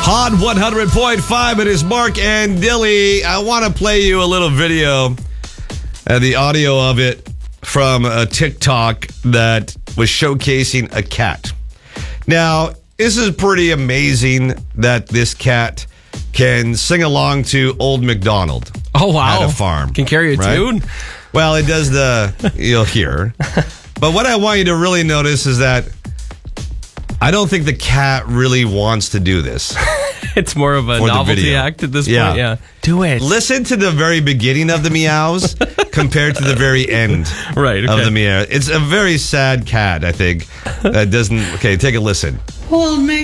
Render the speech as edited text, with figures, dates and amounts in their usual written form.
Hot 100.5, it is Mark and Dilly. I want to play you a little video, the audio of it from a TikTok that was showcasing a cat. Now, this is pretty amazing that this cat can sing along to Old MacDonald. Oh, wow. At a farm. Can carry a tune? Well, it does you'll hear. But what I want you to really notice is that I don't think the cat really wants to do this. It's more of a novelty act at this point. Yeah. Do it. Listen to the very beginning of the meows compared to the very end of the meow. It's a very sad cat, I think. That doesn't... Okay, take a listen. Old